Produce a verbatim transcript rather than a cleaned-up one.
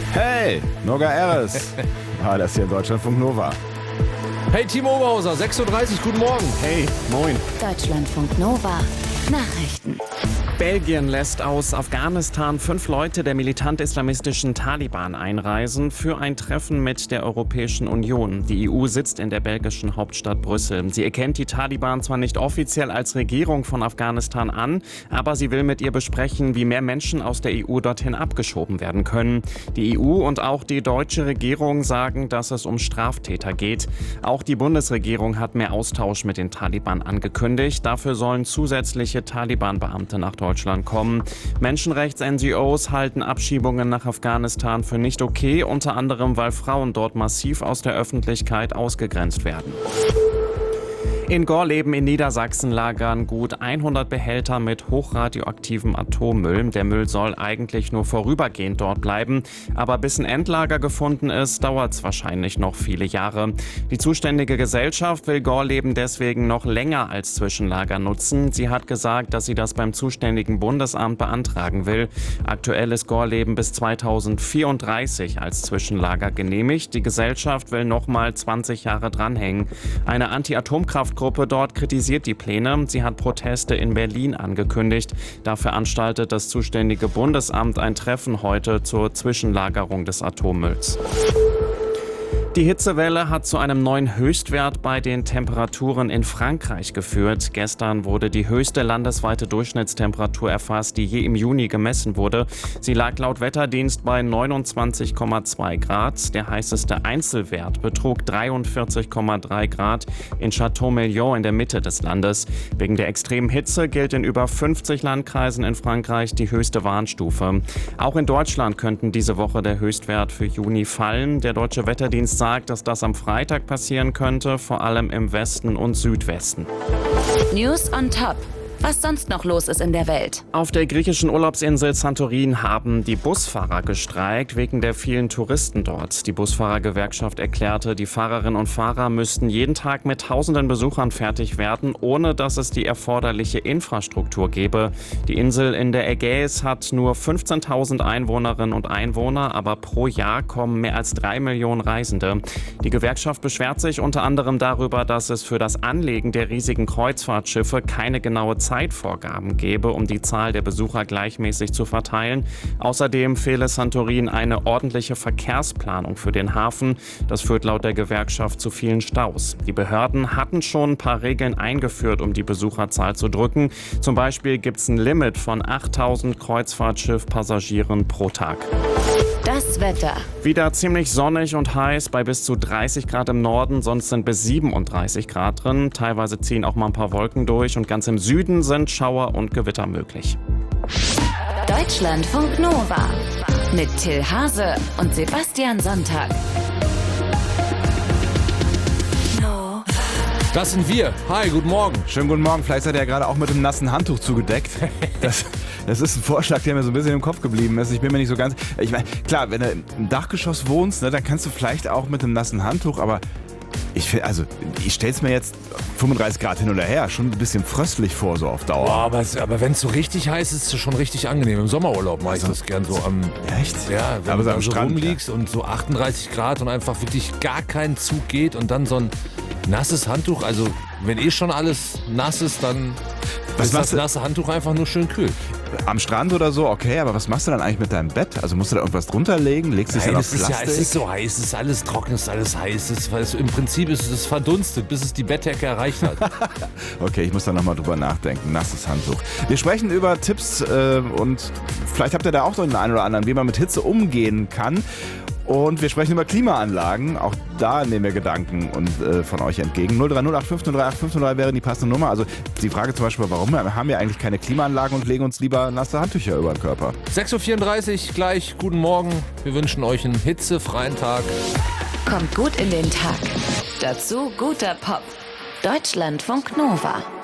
Hey, Noga Eres. Ah, das ist hier Deutschlandfunk Nova. Hey, Timo Oberhauser, sechs Uhr dreißig, guten Morgen. Hey, moin. Deutschlandfunk Nova. Nachrichten. Belgien lässt aus Afghanistan fünf Leute der militant-islamistischen Taliban einreisen für ein Treffen mit der Europäischen Union. Die E U sitzt in der belgischen Hauptstadt Brüssel. Sie erkennt die Taliban zwar nicht offiziell als Regierung von Afghanistan an, aber sie will mit ihr besprechen, wie mehr Menschen aus der E U dorthin abgeschoben werden können. Die E U und auch die deutsche Regierung sagen, dass es um Straftäter geht. Auch die Bundesregierung hat mehr Austausch mit den Taliban angekündigt. Dafür sollen zusätzliche Taliban-Beamte nach Deutschland kommen. Menschenrechts-N G Os halten Abschiebungen nach Afghanistan für nicht okay, unter anderem, weil Frauen dort massiv aus der Öffentlichkeit ausgegrenzt werden. In Gorleben in Niedersachsen lagern gut hundert Behälter mit hochradioaktivem Atommüll. Der Müll soll eigentlich nur vorübergehend dort bleiben. Aber bis ein Endlager gefunden ist, dauert es wahrscheinlich noch viele Jahre. Die zuständige Gesellschaft will Gorleben deswegen noch länger als Zwischenlager nutzen. Sie hat gesagt, dass sie das beim zuständigen Bundesamt beantragen will. Aktuell ist Gorleben bis zweitausendvierunddreißig als Zwischenlager genehmigt. Die Gesellschaft will noch mal zwanzig Jahre dranhängen. Eine Anti-Atomkraft Gruppe dort kritisiert die Pläne. Sie hat Proteste in Berlin angekündigt. Da veranstaltet das zuständige Bundesamt ein Treffen heute zur Zwischenlagerung des Atommülls. Die Hitzewelle hat zu einem neuen Höchstwert bei den Temperaturen in Frankreich geführt. Gestern wurde die höchste landesweite Durchschnittstemperatur erfasst, die je im Juni gemessen wurde. Sie lag laut Wetterdienst bei neunundzwanzig Komma zwei Grad. Der heißeste Einzelwert betrug dreiundvierzig Komma drei Grad in Château-Melion in der Mitte des Landes. Wegen der extremen Hitze gilt in über fünfzig Landkreisen in Frankreich die höchste Warnstufe. Auch in Deutschland könnten diese Woche der Höchstwert für Juni fallen. Der deutsche Wetterdienst sagt, dass das am Freitag passieren könnte, vor allem im Westen und Südwesten. News on Top. Was sonst noch los ist in der Welt. Auf der griechischen Urlaubsinsel Santorin haben die Busfahrer gestreikt wegen der vielen Touristen dort. Die Busfahrergewerkschaft erklärte, die Fahrerinnen und Fahrer müssten jeden Tag mit tausenden Besuchern fertig werden, ohne dass es die erforderliche Infrastruktur gäbe. Die Insel in der Ägäis hat nur fünfzehntausend Einwohnerinnen und Einwohner, aber pro Jahr kommen mehr als drei Millionen Reisende. Die Gewerkschaft beschwert sich unter anderem darüber, dass es für das Anlegen der riesigen Kreuzfahrtschiffe keine genaue Zeitvorgaben gäbe, um die Zahl der Besucher gleichmäßig zu verteilen. Außerdem fehle Santorin eine ordentliche Verkehrsplanung für den Hafen. Das führt laut der Gewerkschaft zu vielen Staus. Die Behörden hatten schon ein paar Regeln eingeführt, um die Besucherzahl zu drücken. Zum Beispiel gibt es ein Limit von achttausend Kreuzfahrtschiff-Passagieren pro Tag. Das Wetter. Wieder ziemlich sonnig und heiß bei bis zu dreißig Grad im Norden, sonst sind bis siebenunddreißig Grad drin. Teilweise ziehen auch mal ein paar Wolken durch und ganz im Süden sind Schauer und Gewitter möglich. Deutschlandfunk Nova mit Till Hase und Sebastian Sonntag. Das sind wir. Hi, guten Morgen. Schönen guten Morgen. Vielleicht seid ihr ja gerade auch mit einem nassen Handtuch zugedeckt. Das, das ist ein Vorschlag, der mir so ein bisschen im Kopf geblieben ist. Ich bin mir nicht so ganz... Ich meine, klar, wenn du im Dachgeschoss wohnst, ne, dann kannst du vielleicht auch mit einem nassen Handtuch, aber ich finde, also ich stell's mir jetzt fünfunddreißig Grad hin oder her schon ein bisschen fröstlich vor, so auf Dauer. Boah, aber, aber wenn es so richtig heiß ist, ist es schon richtig angenehm. Im Sommerurlaub mache ich das gern so am... Echt? Ja, wenn aber du so am da so Strand, rumliegst ja. und so achtunddreißig Grad und einfach wirklich gar kein Zug geht und dann so ein nasses Handtuch, also wenn eh schon alles nass ist, dann Was ist machst das du? nasse Handtuch einfach nur schön kühl. Am Strand oder so, okay, aber was machst du dann eigentlich mit deinem Bett? Also musst du da irgendwas drunter legen? Legst du es Nein, dann es auf ist, ja, Plastik? es ist so heiß, es ist alles trocken, es ist alles heiß. Es ist, es, Im Prinzip ist es verdunstet, bis es die Bettdecke erreicht hat. Okay, ich muss da nochmal drüber nachdenken. Nasses Handtuch. Wir sprechen über Tipps äh, und vielleicht habt ihr da auch so den einen oder anderen, wie man mit Hitze umgehen kann. Und wir sprechen über Klimaanlagen. Auch da nehmen wir Gedanken und, äh, von euch entgegen. null drei null acht fünf null drei acht fünf null drei wäre die passende Nummer. Also die Frage zum Beispiel, warum haben wir eigentlich keine Klimaanlagen und legen uns lieber nasse Handtücher über den Körper? sechs Uhr vierunddreißig gleich, guten Morgen. Wir wünschen euch einen hitzefreien Tag. Kommt gut in den Tag. Dazu guter Pop. Deutschlandfunk Nova.